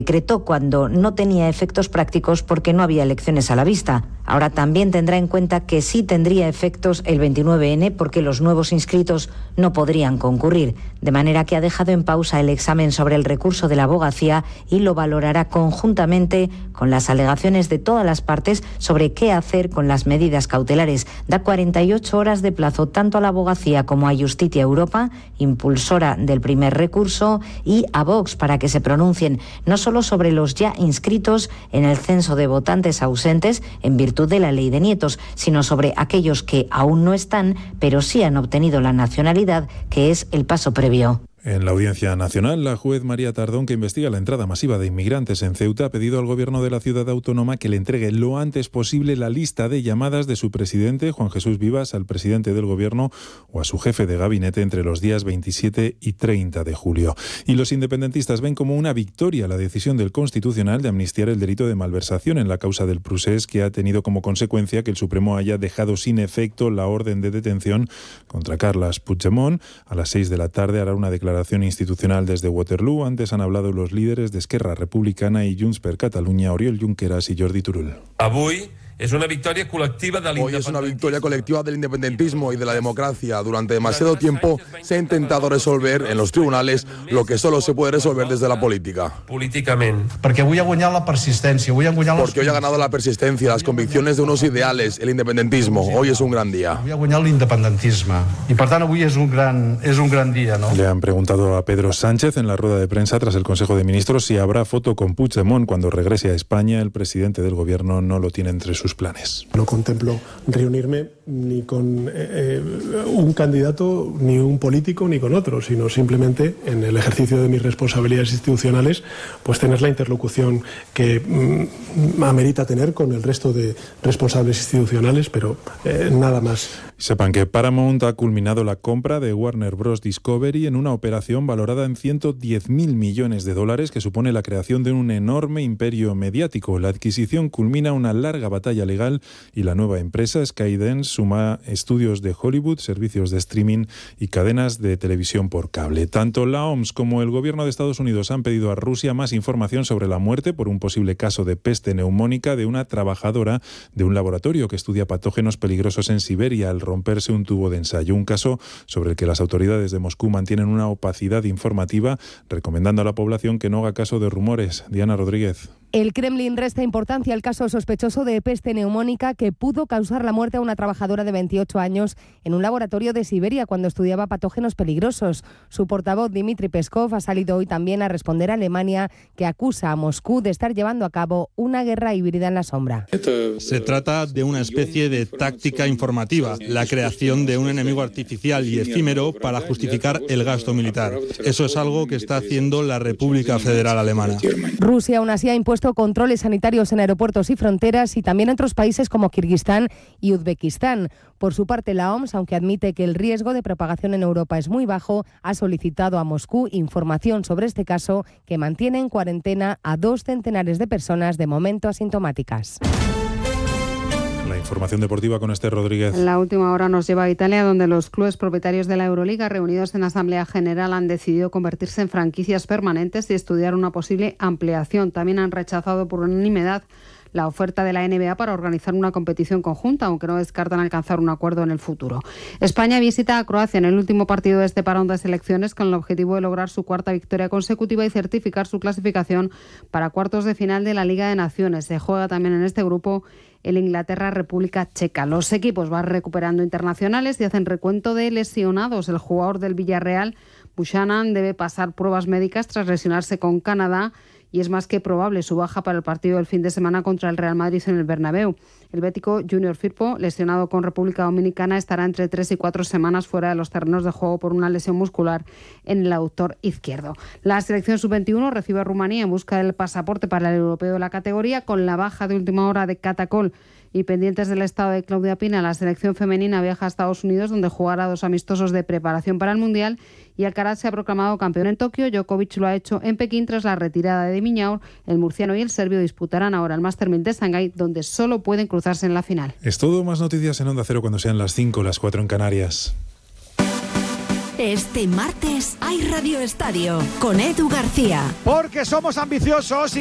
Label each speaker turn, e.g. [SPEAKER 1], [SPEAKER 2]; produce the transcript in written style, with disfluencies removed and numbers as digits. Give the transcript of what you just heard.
[SPEAKER 1] decretó cuando no tenía efectos prácticos porque no había elecciones a la vista. Ahora también tendrá en cuenta que sí tendría efectos el 29N porque los nuevos inscritos no podrían concurrir, de manera que ha dejado en pausa el examen sobre el recurso de la abogacía y lo valorará conjuntamente con las alegaciones de todas las partes sobre qué hacer con las medidas cautelares. Da 48 horas de plazo tanto a la abogacía como a Justitia Europa, impulsora del primer recurso, y a Vox para que se pronuncien no solo sobre los ya inscritos en el censo de votantes ausentes en virtud de la ley de nietos, sino sobre aquellos que aún no están, pero sí han obtenido la nacionalidad, que es el paso previo.
[SPEAKER 2] En la Audiencia Nacional, la juez María Tardón, que investiga la entrada masiva de inmigrantes en Ceuta, ha pedido al Gobierno de la ciudad autónoma que le entregue lo antes posible la lista de llamadas de su presidente, Juan Jesús Vivas, al presidente del Gobierno o a su jefe de gabinete entre los días 27 y 30 de julio. Y los independentistas ven como una victoria la decisión del Constitucional de amnistiar el delito de malversación en la causa del Prusés, que ha tenido como consecuencia que el Supremo haya dejado sin efecto la orden de detención contra Carles Puigdemont. A las 6 de la tarde hará una declaración institucional desde Waterloo. Antes han hablado los líderes de Esquerra Republicana y Junts per Catalunya, Oriol Junqueras y Jordi Turull.
[SPEAKER 3] Hoy es una victoria colectiva del independentismo y de la democracia. Durante demasiado tiempo se ha intentado resolver en los tribunales lo que solo se puede resolver desde la política.
[SPEAKER 4] Porque hoy ha ganado la persistencia.
[SPEAKER 3] Porque hoy ha ganado la persistencia, las convicciones de unos ideales, el independentismo. Hoy es un gran día.
[SPEAKER 4] Hoy ha ganado el independentismo. Y por tanto hoy es un gran día, ¿no?
[SPEAKER 2] Le han preguntado a Pedro Sánchez en la rueda de prensa tras el Consejo de Ministros si habrá foto con Puigdemont cuando regrese a España. El presidente del Gobierno no lo tiene entre sus planes.
[SPEAKER 5] No contemplo reunirme ni con un candidato, ni un político, ni con otro, sino simplemente en el ejercicio de mis responsabilidades institucionales, pues tener la interlocución que amerita tener con el resto de responsables institucionales, pero nada más.
[SPEAKER 2] Sepan que Paramount ha culminado la compra de Warner Bros. Discovery en una operación valorada en $110.000 millones, que supone la creación de un enorme imperio mediático. La adquisición culmina una larga batalla legal y la nueva empresa, Skydance, suma estudios de Hollywood, servicios de streaming y cadenas de televisión por cable. Tanto la OMS como el gobierno de Estados Unidos han pedido a Rusia más información sobre la muerte por un posible caso de peste neumónica de una trabajadora de un laboratorio que estudia patógenos peligrosos en Siberia al romperse un tubo de ensayo. Un caso sobre el que las autoridades de Moscú mantienen una opacidad informativa, recomendando a la población que no haga caso de rumores. Diana Rodríguez.
[SPEAKER 6] El Kremlin resta importancia al caso sospechoso de peste neumónica que pudo causar la muerte a una trabajadora de 28 años en un laboratorio de Siberia cuando estudiaba patógenos peligrosos. Su portavoz, Dmitry Peskov, ha salido hoy también a responder a Alemania, que acusa a Moscú de estar llevando a cabo una guerra híbrida en la sombra.
[SPEAKER 7] Se trata de una especie de táctica informativa, la creación de un enemigo artificial y efímero para justificar el gasto militar. Eso es algo que está haciendo la República Federal Alemana.
[SPEAKER 6] Rusia aún así ha impuesto controles sanitarios en aeropuertos y fronteras y también en otros países como Kirguistán y Uzbekistán. Por su parte, la OMS, aunque admite que el riesgo de propagación en Europa es muy bajo, ha solicitado a Moscú información sobre este caso, que mantiene en cuarentena a 2 centenares de personas de momento asintomáticas.
[SPEAKER 2] La información deportiva con Esther Rodríguez.
[SPEAKER 8] La última hora nos lleva a Italia, donde los clubes propietarios de la Euroliga, reunidos en Asamblea General, han decidido convertirse en franquicias permanentes y estudiar una posible ampliación. También han rechazado por unanimidad la oferta de la NBA para organizar una competición conjunta, aunque no descartan alcanzar un acuerdo en el futuro. España visita a Croacia en el último partido de este parón de selecciones con el objetivo de lograr su 4ª victoria consecutiva y certificar su clasificación para cuartos de final de la Liga de Naciones. Se juega también en este grupo el Inglaterra-República Checa. Los equipos van recuperando internacionales y hacen recuento de lesionados. El jugador del Villarreal, Buchanan, debe pasar pruebas médicas tras lesionarse con Canadá y es más que probable su baja para el partido del fin de semana contra el Real Madrid en el Bernabéu. El bético Junior Firpo, lesionado con República Dominicana, estará entre 3 y 4 semanas fuera de los terrenos de juego por una lesión muscular en el aductor izquierdo. La selección sub-21 recibe a Rumanía en busca del pasaporte para el europeo de la categoría, con la baja de última hora de Catacol. Y pendientes del estado de Claudia Pina, la selección femenina viaja a Estados Unidos, donde jugará 2 amistosos de preparación para el Mundial, y Alcaraz se ha proclamado campeón en Tokio. Djokovic lo ha hecho en Pekín tras la retirada de Miñaur. El murciano y el serbio disputarán ahora el Master 1000 de Shanghái, donde solo pueden cruzarse en la final.
[SPEAKER 2] Es todo. Más noticias en Onda Cero cuando sean las 5, las 4 en Canarias.
[SPEAKER 9] Este martes hay Radio Estadio con Edu García.
[SPEAKER 10] Porque somos ambiciosos y